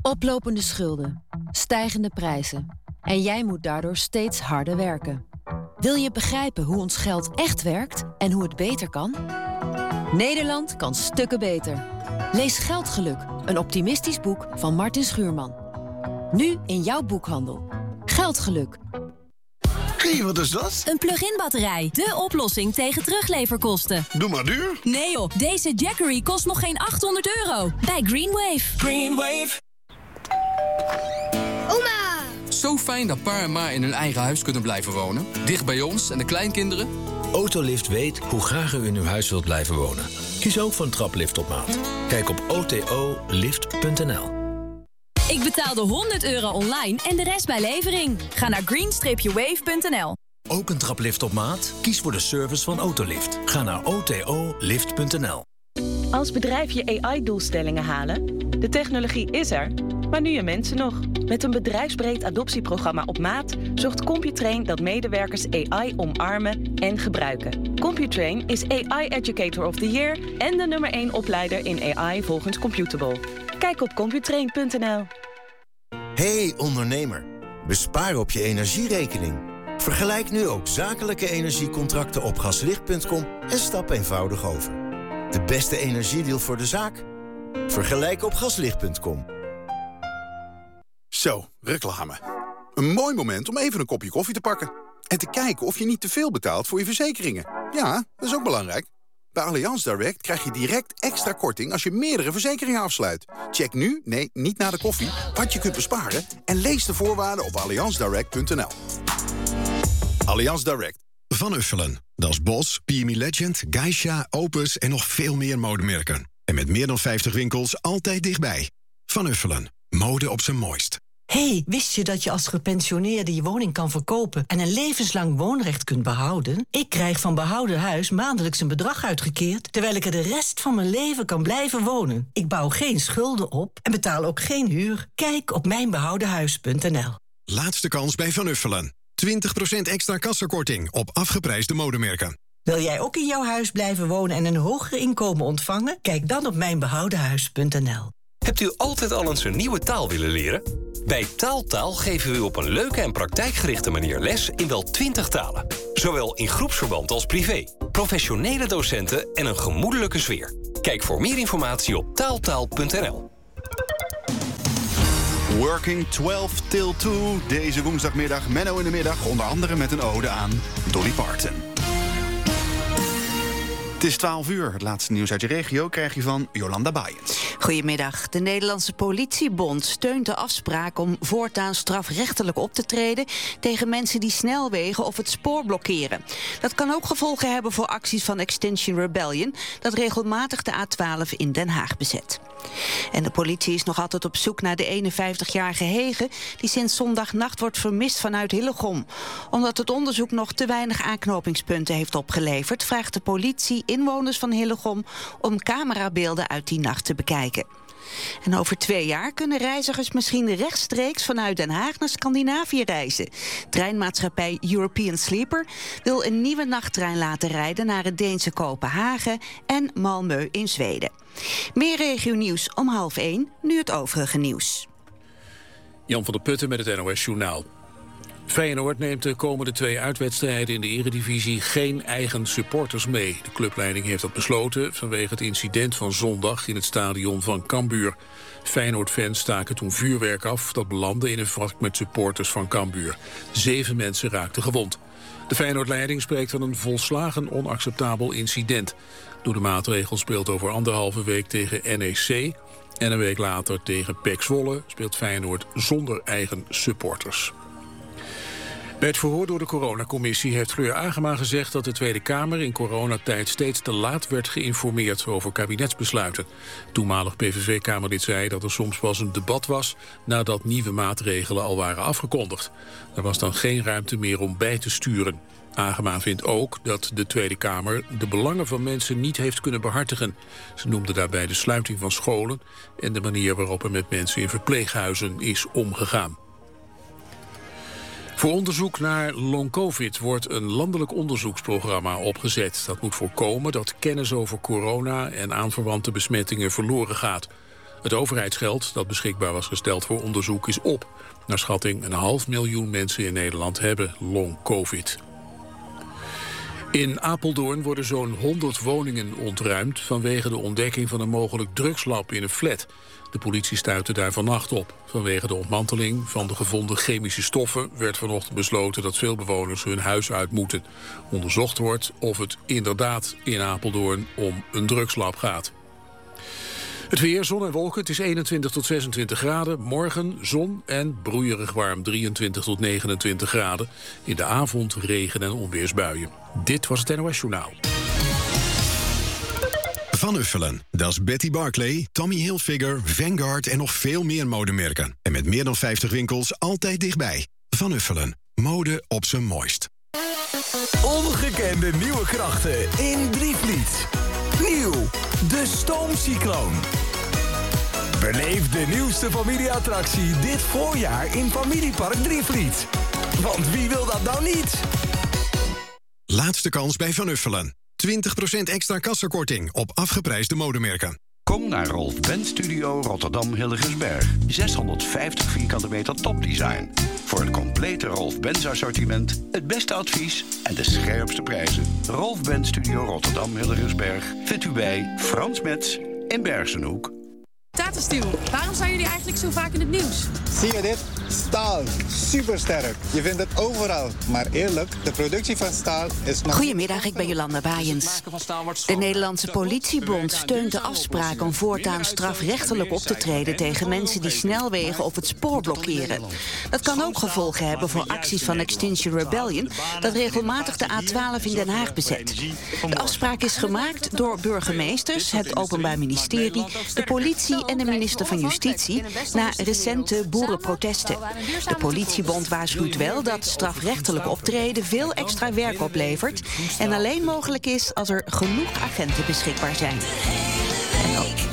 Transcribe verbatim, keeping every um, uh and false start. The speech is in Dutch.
Oplopende schulden, stijgende prijzen. En jij moet daardoor steeds harder werken. Wil je begrijpen hoe ons geld echt werkt en hoe het beter kan? Nederland kan stukken beter. Lees Geldgeluk, een optimistisch boek van Martin Schuurman. Nu in jouw boekhandel. Geldgeluk. Hé, hey, wat is dat? Een plug-in batterij. De oplossing tegen terugleverkosten. Doe maar duur. Nee joh, deze Jackery kost nog geen achthonderd euro. Bij Greenwave. Greenwave. Oma! Zo fijn dat pa en ma in hun eigen huis kunnen blijven wonen. Dicht bij ons en de kleinkinderen. Autolift weet hoe graag u in uw huis wilt blijven wonen. Kies ook voor een traplift op maat. Kijk op o t o lift punt n l. Ik betaalde honderd euro online en de rest bij levering. Ga naar green wave punt n l. Ook een traplift op maat? Kies voor de service van Autolift. Ga naar o t o lift punt n l. Als bedrijf je A I-doelstellingen halen? De technologie is er, maar nu je mensen nog. Met een bedrijfsbreed adoptieprogramma op maat zorgt Computrain dat medewerkers A I omarmen en gebruiken. Computrain is A I Educator of the Year en de nummer één opleider in A I volgens Computable. Kijk op computrain punt n l. Hey ondernemer, bespaar op je energierekening. Vergelijk nu ook zakelijke energiecontracten op gaslicht punt com en stap eenvoudig over. De beste energiedeal voor de zaak? Vergelijk op gaslicht punt com. Zo, reclame. Een mooi moment om even een kopje koffie te pakken. En te kijken of je niet te veel betaalt voor je verzekeringen. Ja, dat is ook belangrijk. Bij Allianz Direct krijg je direct extra korting als je meerdere verzekeringen afsluit. Check nu, nee, niet na de koffie, wat je kunt besparen en lees de voorwaarden op allianz direct punt n l. Allianz Direct. Van Uffelen. Dat is Bos, P M E Legend, Geisha, Opus en nog veel meer modemerken. En met meer dan vijftig winkels altijd dichtbij. Van Uffelen. Mode op zijn mooist. Hey, wist je dat je als gepensioneerde je woning kan verkopen en een levenslang woonrecht kunt behouden? Ik krijg van Behouden Huis maandelijks een bedrag uitgekeerd, terwijl ik er de rest van mijn leven kan blijven wonen. Ik bouw geen schulden op en betaal ook geen huur. Kijk op mijn behouden huis punt n l. Laatste kans bij Van Uffelen. twintig procent extra kassakorting op afgeprijsde modemerken. Wil jij ook in jouw huis blijven wonen en een hoger inkomen ontvangen? Kijk dan op mijn behouden huis punt n l. Hebt u altijd al eens een nieuwe taal willen leren? Bij Taaltaal geven we u op een leuke en praktijkgerichte manier les in wel twintig talen. Zowel in groepsverband als privé. Professionele docenten en een gemoedelijke sfeer. Kijk voor meer informatie op taaltaal punt n l. Working twaalf till two. Deze woensdagmiddag, Menno in de middag. Onder andere met een ode aan Dolly Parton. Het is twaalf uur. Het laatste nieuws uit je regio krijg je van Jolanda Baaiens. Goedemiddag. De Nederlandse Politiebond steunt de afspraak om voortaan strafrechtelijk op te treden tegen mensen die snelwegen of het spoor blokkeren. Dat kan ook gevolgen hebben voor acties van Extinction Rebellion, dat regelmatig de A twaalf in Den Haag bezet. En de politie is nog altijd op zoek naar de eenenvijftigjarige Hege, die sinds zondagnacht wordt vermist vanuit Hillegom. Omdat het onderzoek nog te weinig aanknopingspunten heeft opgeleverd, vraagt de politie inwoners van Hillegom om camerabeelden uit die nacht te bekijken. En over twee jaar kunnen reizigers misschien rechtstreeks vanuit Den Haag naar Scandinavië reizen. Treinmaatschappij European Sleeper wil een nieuwe nachttrein laten rijden naar het Deense Kopenhagen en Malmö in Zweden. Meer regionieuws om half één, nu het overige nieuws. Jan van der Putten met het N O S Journaal. Feyenoord neemt de komende twee uitwedstrijden in de Eredivisie geen eigen supporters mee. De clubleiding heeft dat besloten vanwege het incident van zondag in het stadion van Cambuur. Feyenoord-fans staken toen vuurwerk af dat belandde in een vak met supporters van Cambuur. Zeven mensen raakten gewond. De Feyenoord-leiding spreekt van een volslagen onacceptabel incident. Door de maatregel speelt over anderhalve week tegen N E C en een week later tegen P E C Zwolle speelt Feyenoord zonder eigen supporters. Bij het verhoor door de coronacommissie heeft Fleur Agema gezegd dat de Tweede Kamer in coronatijd steeds te laat werd geïnformeerd over kabinetsbesluiten. Toenmalig P V V-kamerlid zei dat er soms pas een debat was nadat nieuwe maatregelen al waren afgekondigd. Er was dan geen ruimte meer om bij te sturen. Agema vindt ook dat de Tweede Kamer de belangen van mensen niet heeft kunnen behartigen. Ze noemde daarbij de sluiting van scholen en de manier waarop er met mensen in verpleeghuizen is omgegaan. Voor onderzoek naar long-covid wordt een landelijk onderzoeksprogramma opgezet. Dat moet voorkomen dat kennis over corona en aanverwante besmettingen verloren gaat. Het overheidsgeld dat beschikbaar was gesteld voor onderzoek is op. Naar schatting een half miljoen mensen in Nederland hebben long-covid. In Apeldoorn worden zo'n honderd woningen ontruimd vanwege de ontdekking van een mogelijk drugslab in een flat. De politie stuitte daar vannacht op. Vanwege de ontmanteling van de gevonden chemische stoffen werd vanochtend besloten dat veel bewoners hun huis uit moeten. Onderzocht wordt of het inderdaad in Apeldoorn om een drugslab gaat. Het weer, zon en wolken, het is eenentwintig tot zesentwintig graden. Morgen zon en broeierig warm, drieëntwintig tot negenentwintig graden. In de avond regen- en onweersbuien. Dit was het N O S Journaal. Van Uffelen, dat is Betty Barclay, Tommy Hilfiger, Vanguard en nog veel meer modemerken. En met meer dan vijftig winkels altijd dichtbij. Van Uffelen, mode op zijn mooist. Ongekende nieuwe krachten in Drievliet. Nieuw, de Stoomcycloon. Beleef de nieuwste familieattractie dit voorjaar in Familiepark Drievliet. Want wie wil dat nou niet? Laatste kans bij Van Uffelen. twintig procent extra kassakorting op afgeprijsde modemerken. Kom naar Rolf Benz Studio Rotterdam Hillegersberg. zeshonderdvijftig vierkante meter topdesign. Voor het complete Rolf Benz assortiment, het beste advies en de scherpste prijzen. Rolf Benz Studio Rotterdam Hillegersberg vindt u bij Frans Metz in Bergsenhoek. Tata Steel, waarom zijn jullie eigenlijk zo vaak in het nieuws? Zie je dit? Staal. Supersterk. Je vindt het overal. Maar eerlijk, de productie van staal is nog... Goedemiddag, ik ben Jolanda Baaiens. De Nederlandse politiebond steunt de afspraak om voortaan strafrechtelijk op te treden tegen mensen die snelwegen of het spoor blokkeren. Dat kan ook gevolgen hebben voor acties van Extinction Rebellion, dat regelmatig de A twaalf in Den Haag bezet. De afspraak is gemaakt door burgemeesters, het Openbaar Ministerie, de politie en de minister van Justitie na recente boerenprotesten. De politiebond waarschuwt wel dat strafrechtelijk optreden veel extra werk oplevert en alleen mogelijk is als er genoeg agenten beschikbaar zijn. En ook